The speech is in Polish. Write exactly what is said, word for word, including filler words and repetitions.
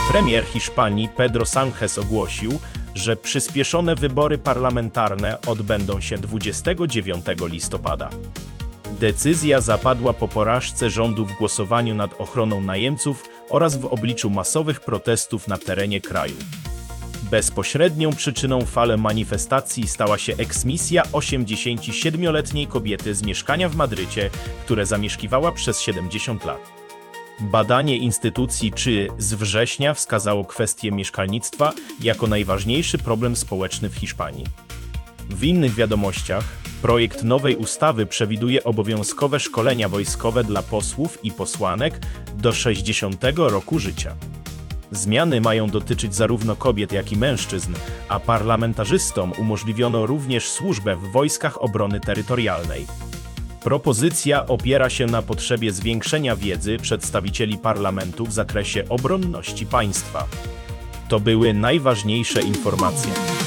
Premier Hiszpanii Pedro Sánchez ogłosił, że przyspieszone wybory parlamentarne odbędą się dwudziestego dziewiątego listopada. Decyzja zapadła po porażce rządu w głosowaniu nad ochroną najemców oraz w obliczu masowych protestów na terenie kraju. Bezpośrednią przyczyną fali manifestacji stała się eksmisja osiemdziesięciosiedmioletniej kobiety z mieszkania w Madrycie, które zamieszkiwała przez siedemdziesiąt lat. Badanie instytucji czy z września wskazało kwestię mieszkalnictwa jako najważniejszy problem społeczny w Hiszpanii. W innych wiadomościach, projekt nowej ustawy przewiduje obowiązkowe szkolenia wojskowe dla posłów i posłanek do sześćdziesiątego roku życia. Zmiany mają dotyczyć zarówno kobiet, jak i mężczyzn, a parlamentarzystom umożliwiono również służbę w wojskach obrony terytorialnej. Propozycja opiera się na potrzebie zwiększenia wiedzy przedstawicieli parlamentu w zakresie obronności państwa. To były najważniejsze informacje.